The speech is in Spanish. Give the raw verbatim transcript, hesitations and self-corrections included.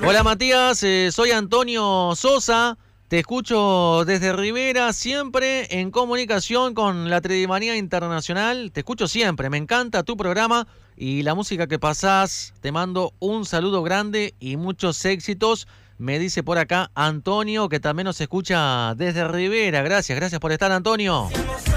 Hola Matías, eh, soy Antonio Sosa, te escucho desde Rivera, siempre en comunicación con la Tridimanía Internacional, te escucho siempre, me encanta tu programa y la música que pasás, te mando un saludo grande y muchos éxitos, me dice por acá Antonio, que también nos escucha desde Rivera, gracias, gracias por estar Antonio.